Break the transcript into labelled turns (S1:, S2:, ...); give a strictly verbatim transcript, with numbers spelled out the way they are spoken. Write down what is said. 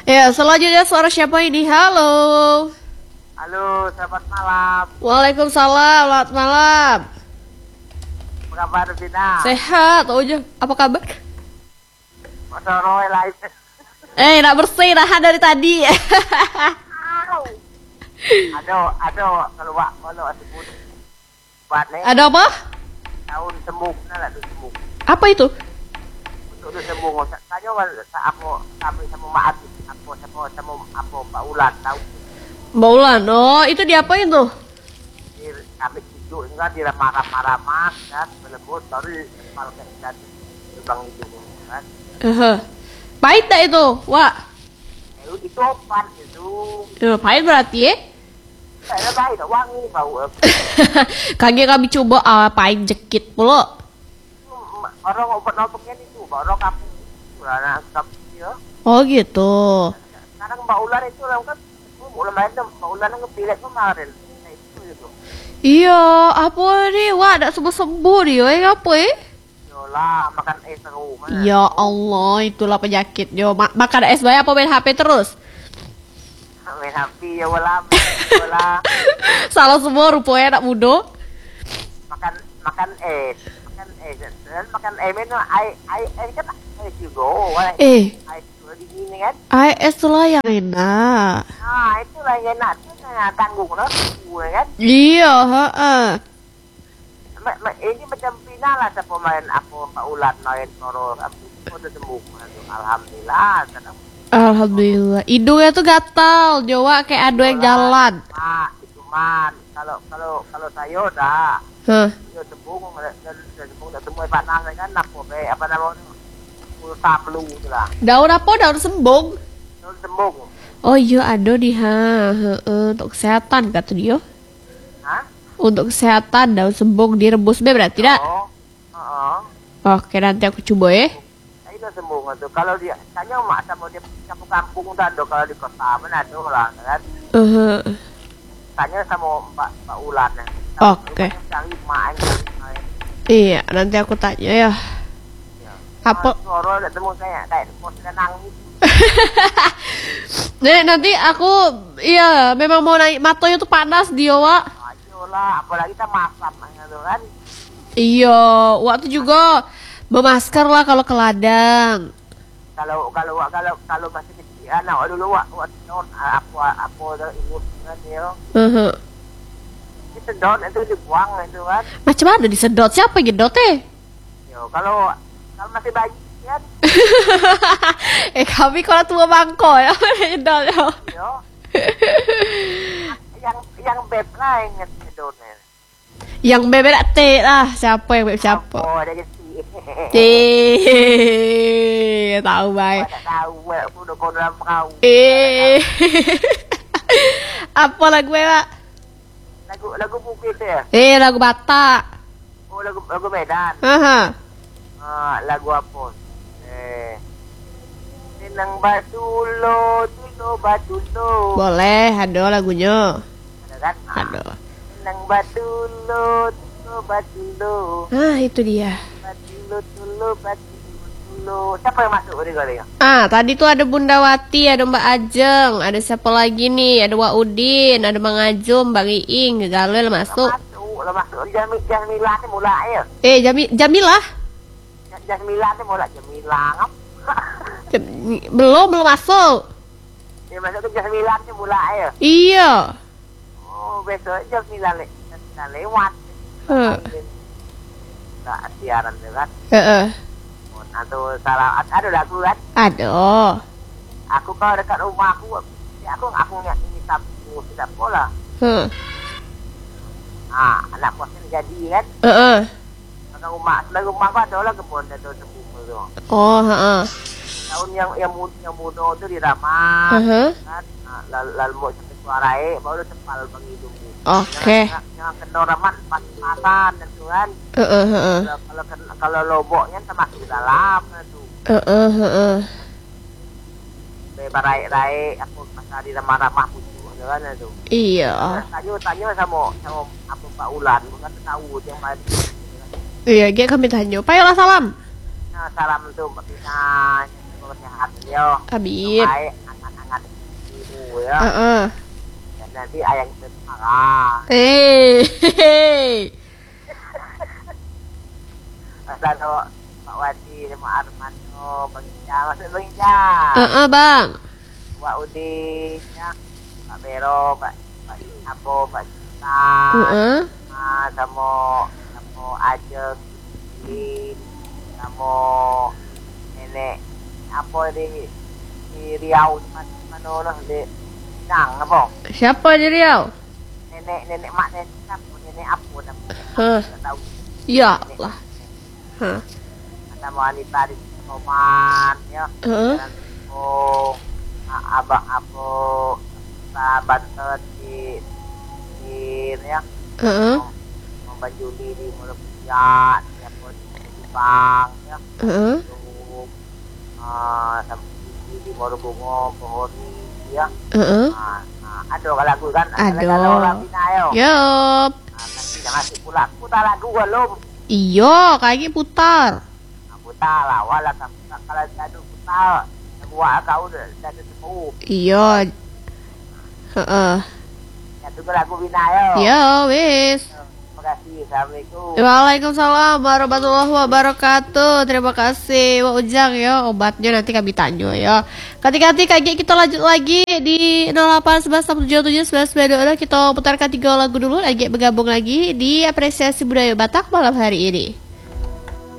S1: Ya, selanjutnya suara siapa ini? Halo.
S2: Halo, selamat malam.
S1: Waalaikumsalam, selamat malam.
S2: Apa kabar, Vina?
S1: Sehat, oh aja. Apa kabar?
S2: Masa roy lain.
S1: Eh, nak bersih nahan dari tadi.
S2: Aduh, aduh, kalau wak, kalau sebut buat nih,
S1: Ada apa?
S2: tahun sembuh, nah lah tu sembuh.
S1: Apa itu?
S2: Untuk tu sembuh, tanya aku kami sama Mak Aziz, aku sama sama apa Pak Ulan tahu.
S1: Baulan. Oh, itu diapain tuh?
S2: Di kami hidup enggak di ramah-ramah kan, berlembut baru kepala dan lubang hidung kan.
S1: Uh, pahit tak itu? Wah.
S2: Itu itu obat itu.
S1: Ya, pahit berarti ya?
S2: Saya baik, tak wangi bau.
S1: Kagak kami coba ah, pahit jekit pula.
S2: Orang obat nopoknya itu, orang kampung itu lah, anak kampung dia.
S1: Oh gitu.
S2: Sekarang Mbak Ulan itu orang kan, Mbak Ulan itu, Mbak Ulan yang ngepilet kemarin. Nah itu itu.
S1: Iya, apa nih? Wah, tak sembuh-sembuh dia, eh, apa eh?
S2: Yolah, makan es terus. Mana?
S1: Ya Allah, itulah penyakit. Yo, ma makan es banyak apa main H P terus?
S2: Main H P ya wala, wala.
S1: Salah semua rupanya anak muda.
S2: Makan makan es, makan es, dan makan es itu air air air kan es juga, wala.
S1: Eh,
S2: Air juga dingin kan?
S1: I S lah yang enak.
S2: Ah itu lah yang enak, itu yang tanggung lah, kan?
S1: Iya, heeh.
S2: Ma- ma- ini macam Pina lah siapa main apa Pak Ulan main horor aku udah sembuh. Aduh, alhamdulillah kadang
S1: Alhamdulillah. Hidungnya tuh gatal, Jawa kayak ada yang jalan.
S2: mak itu man kalau kalau kalau saya udah
S1: Hah.
S2: udah sembuh udah udah sembuh udah sembuh panas kan apa be apa namanya pulsa flu itu lah
S1: Daun apa? Daun sembung.
S2: udah sembuh.
S1: Oh iya ada di ha, heeh, untuk kesehatan kata dia.
S2: Hah?
S1: Untuk kesehatan daun sembung direbus be berarti tidak?
S2: Oh, oh,
S1: Oke, nanti aku coba ya.
S2: saya udah sembuh tuh kalau dia tanya mak sama dia kampung kampung dan kalau di kota mana ada lah kan.
S1: Uh,
S2: Tanya sama Mbak Mbak Ulan ya.
S1: Oke.
S2: Cari main main.
S1: iya, nanti aku tanya ya. Apa?
S2: Suara udah temu kayak kayak pos nangis.
S1: Nek, nanti aku iya memang mau naik matonya tuh panas dia, Wak.
S2: Ayolah, apalagi kita masak gitu kan.
S1: Iya, waktu juga bermasker lah kalau ke ladang.
S2: Kalau kalau kalau kalau masih kecil, anak dulu wak wak don aku aku udah ingus kan ya.
S1: Uh-huh.
S2: Itu don itu dibuang itu kan.
S1: Macam mana disedot? Siapa yang gedot eh?
S2: Yo kalau kalau masih bayi kan.
S1: eh kami kalau tua bangko ya gedot ya.
S2: Yo. yang yang beb lah yang ngedonnya.
S1: Yang bebek T lah, siapa yang bebek siapa?
S2: Oh, ada kecil.
S1: Eh, tahu baik.
S2: Tidak tahu, aku udah kau dalam kau.
S1: Eh, apa lagu Pak?
S2: Lagu lagu bukit ya.
S1: Eh, lagu Batak.
S2: Oh lagu lagu Medan.
S1: Aha.
S2: Ah, lagu apa? Eh. Senang batulo, tulo batulo.
S1: Boleh, ada lagunya.
S2: Ada kan? Ah.
S1: Ada.
S2: Senang batulo, tulo batulo.
S1: Ah, itu dia.
S2: Batulo, tulo batulo, tulo. Siapa yang masuk di kali ya?
S1: Ah, tadi tuh ada Bunda Wati, ada Mbak Ajeng, ada siapa lagi nih? Ada Wak Udin, ada Bang Ajum, Bang Iing, Galel masuk.
S2: Masuk, lah masuk. Jamil Jamilah ni mula ya.
S1: Eh, Jami Jamilah.
S2: Jamilah ni mula Jamilah.
S1: Jam- belum, belum masuk.
S2: Dia masuk ke Jamilah ni mula ya.
S1: Iya.
S2: Oh, besok Jamilah le. Jamilah lewat.
S1: Heeh.
S2: Tak siaran dia kan.
S1: Heeh.
S2: Atau salah ada lagu kan?
S1: Ada.
S2: Aku kalau dekat rumah aku, ya aku aku nggak ini tabu tidak pola.
S1: Heeh.
S2: Ah, anak kosnya jadi kan?
S1: Heeh.
S2: Kalau rumah, selain rumah aku ada lah kebun dan tepung itu.
S1: Oh, heeh.
S2: Tahun yang yang muda yang muda itu di ramah,
S1: Heeh.
S2: kan? Nah, lalu lalu mau sampai suara eh, baru cepal bang hidungmu.
S1: Oke.
S2: Jangan, jangan kena ramat pas pasan dan tuh kan.
S1: Heeh, heeh.
S2: Kalau kalau kena, kalau loboknya termasuk di dalam itu.
S1: Heeh, heeh.
S2: Bebarai-rai aku pasal di ramah-ramah pucuk kan itu.
S1: Iya.
S2: Tanya tanya sama sama apa Pak Ulan, bukan tahu yang main.
S1: Iya, dia kami tanya. Payolah salam.
S2: Nah, salam untuk Mbak Tina, semoga sehat yo.
S1: Amin.
S2: Baik, anak ya.
S1: Heeh.
S2: Dan nanti ayang marah.
S1: Eh. Hehehe.
S2: Masano Pak Wadi sama Armando Bang Ija, masuk Bang Ija.
S1: Heeh, Bang.
S2: Pak Udin ya. Pak Bero, Pak Pak Abo, Pak Cita.
S1: Heeh.
S2: Ah, sama sama Ajeng, Lin, sama nenek apa di di Riau mana mana lah di Nang apa?
S1: Siapa di Riau?
S2: Nenek nenek mak nenek apa? Nenek apa namanya?
S1: Hah.
S2: Tak tahu.
S1: Ya
S2: Nenek-
S1: Allah. Hah.
S2: Sama wanita di Roman ya.
S1: Heeh.
S2: Dan oh a- abang aku kita Banten di di ya.
S1: Heeh.
S2: Mbak Juli di Murabia, ya pun di Bang ya.
S1: Heeh.
S2: Untuk ah sampai di Morobungo, Pohori ya.
S1: Heeh.
S2: Ah, ah, ada lagu kan?
S1: Ada.
S2: Kalau lagu ayo.
S1: Yup.
S2: Ah, nanti jangan sih pula. Putar lagu belum?
S1: Iyo, kayaknya putar.
S2: Ah, putar lah. Walau kalau jadu putar, buat kau dah dah temu.
S1: Iyo. Heeh.
S2: Ya tunggu lagu Bina ayo.
S1: Yo, wis.
S2: Terima kasih. Assalamualaikum.
S1: Waalaikumsalam warahmatullahi wabarakatuh. Terima kasih Wak Ujang ya. Obatnya nanti kami tanya ya. Hati-hati kayak kita lanjut lagi di nol delapan satu satu enam tujuh tujuh satu sembilan dua dua. Kita putarkan tiga lagu dulu lagi bergabung lagi di apresiasi budaya Batak malam hari ini.